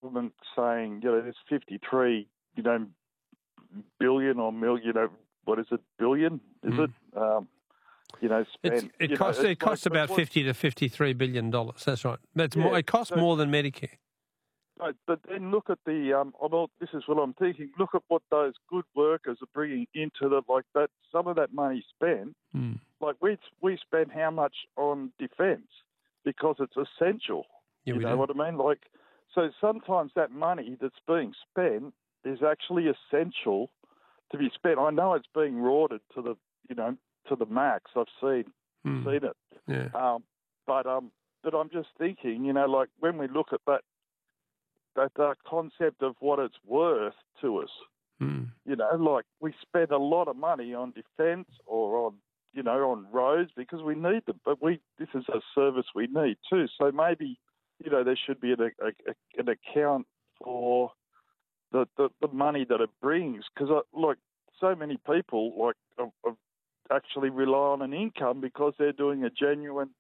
government saying, there's 53, billion or million, what is it, billion? Is it? Spent. It costs about $50 to $53 billion. That's right. That's more. It costs more than Medicare. Right, but then look at this is what I'm thinking. Look at what those good workers are bringing into that. Some of that money spent, like we spend how much on defence because it's essential. Yeah, you know what I mean? Like, so sometimes that money that's being spent is actually essential to be spent. I know it's being rorted to the max. I've seen it. Yeah. But I'm just thinking, like when we look at that concept of what it's worth to us. Like we spend a lot of money on defence or on roads because we need them, but this is a service we need too. So maybe, there should be an account for the money that it brings, because so many people actually rely on an income because they're doing a genuine,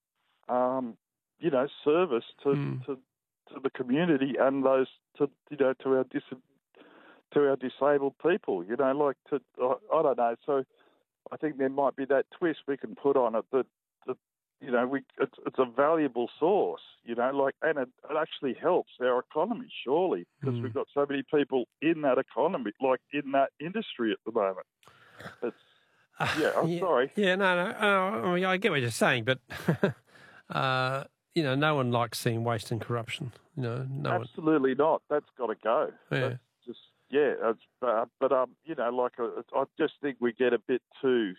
service to the community and to our disabled people. I don't know. So I think there might be that twist we can put on it that it's a valuable source. And it actually helps our economy, surely, because we've got so many people in that economy, like in that industry at the moment. I'm sorry. Yeah, no. I mean, I get what you're saying, but no one likes seeing waste and corruption. Absolutely not. That's got to go. Yeah. That's just I just think we get a bit too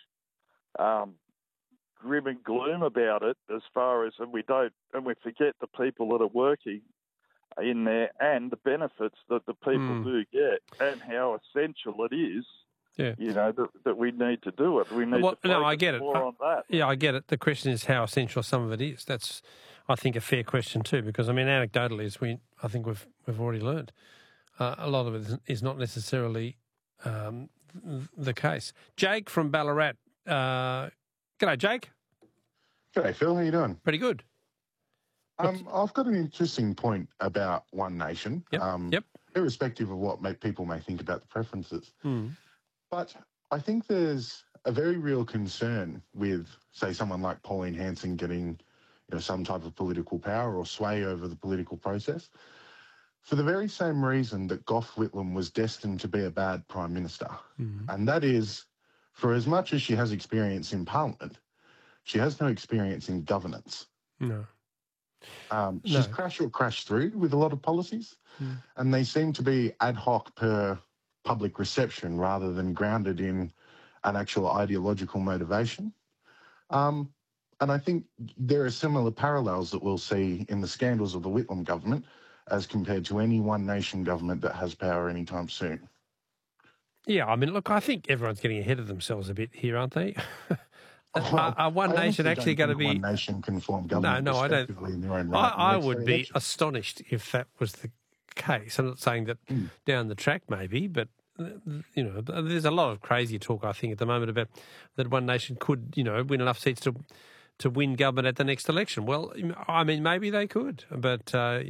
grim and gloom about it, as far as and we forget the people that are working in there and the benefits that the people do get and how essential it is. Yeah. That we need to do it. We need to focus I get it. more on that. Yeah, I get it. The question is how essential some of it is. That's, I think, a fair question too, because, I mean, anecdotally, as I think we've already learned, a lot of it is not necessarily the case. Jake from Ballarat. G'day, Jake. G'day, Phil. How you doing? Pretty good. I've got an interesting point about One Nation. Yep. Irrespective of what people may think about the preferences. But I think there's a very real concern with, say, someone like Pauline Hanson getting, some type of political power or sway over the political process, for the very same reason that Gough Whitlam was destined to be a bad Prime Minister. And that is, for as much as she has experience in Parliament, she has no experience in governance. No. She's crashed through with a lot of policies, and they seem to be ad hoc per public reception rather than grounded in an actual ideological motivation. And I think there are similar parallels that we'll see in the scandals of the Whitlam government as compared to any One Nation government that has power anytime soon. Yeah, I mean, look, I think everyone's getting ahead of themselves a bit here, aren't they? Are One Nation actually going to be... One Nation can form government I don't. in their own right. I would be astonished if that was the case. I'm not saying that down the track maybe, but, there's a lot of crazy talk, I think, at the moment about that One Nation could, win enough seats to win government at the next election. Well, I mean, maybe they could, but, are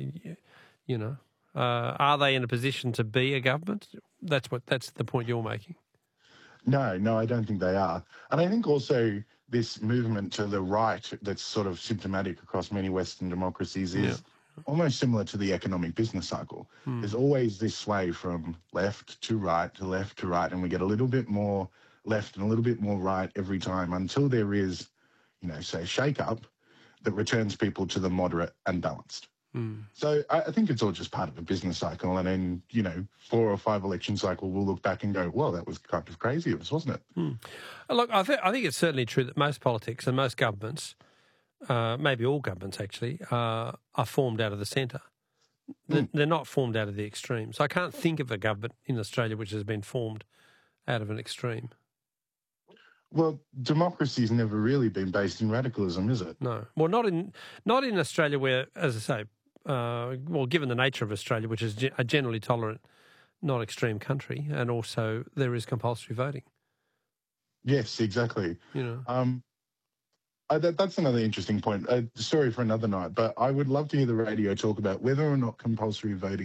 they in a position to be a government? That's the point you're making. No, I don't think they are. And I think also this movement to the right that's sort of symptomatic across many Western democracies is almost similar to the economic business cycle. There's always this sway from left to right to left to right, and we get a little bit more left and a little bit more right every time until there is, say, a shake-up that returns people to the moderate and balanced. So I think it's all just part of a business cycle, and then, 4 or 5 election cycle, we'll look back and go, well, that was kind of crazy, wasn't it? Look, I think it's certainly true that most politics and most governments, maybe all governments actually, are formed out of the centre. They're not formed out of the extremes. I can't think of a government in Australia which has been formed out of an extreme. Well, democracy's never really been based in radicalism, is it? No. Well, not in Australia where, as I say, given the nature of Australia, which is a generally tolerant, not extreme country, and also there is compulsory voting. Yes, exactly. That's another interesting point. Sorry for another night, but I would love to hear the radio talk about whether or not compulsory voting